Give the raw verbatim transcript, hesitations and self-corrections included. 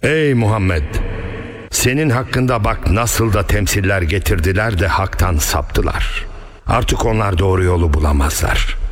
Ey Muhammed! Senin hakkında bak nasıl da temsiller getirdiler de haktan saptılar. Artık onlar doğru yolu bulamazlar.